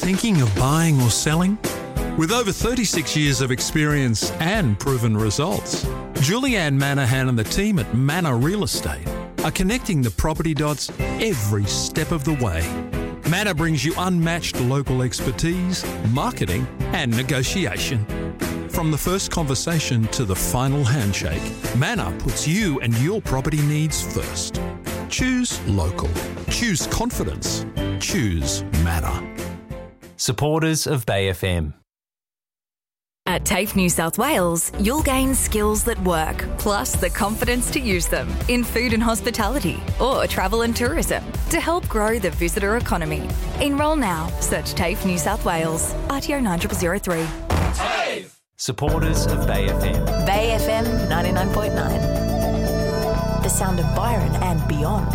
Thinking of buying or selling? With over 36 years of experience and proven results, Julianne Manahan and the team at Manor Real Estate are connecting the property dots every step of the way. Manor brings you unmatched local expertise, marketing and negotiation. From the first conversation to the final handshake, Manor puts you and your property needs first. Choose local. Choose confidence. Choose Manor. Supporters of Bay FM. At TAFE New South Wales, you'll gain skills that work, plus the confidence to use them in food and hospitality or travel and tourism to help grow the visitor economy. Enrol now. Search TAFE New South Wales. RTO 9003. TAFE! Supporters of Bay FM. Bay FM 99.9. The sound of Byron and beyond.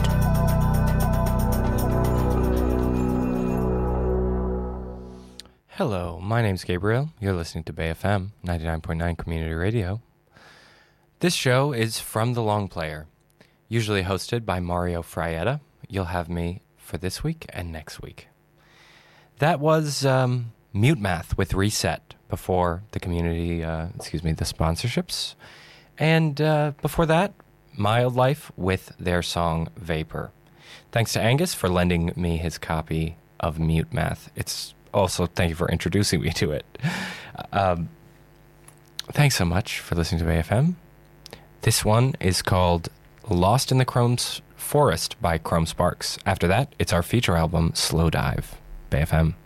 Hello, my name's Gabriel. You're listening to Bay FM 99.9 Community Radio. This show is From the Long Player, usually hosted by Mario Frietta. You'll have me for this week and next week. That was Mute Math with Reset before the community, the sponsorships. And before that, Mild Life with their song Vapor. Thanks to Angus for lending me his copy of Mute Math. Also, thank you for introducing me to it. Thanks so much for listening to Bay FM. This one is called Lost in the Chrome Forest by Chrome Sparks. After that, it's our feature album, Slow Dive. Bay FM.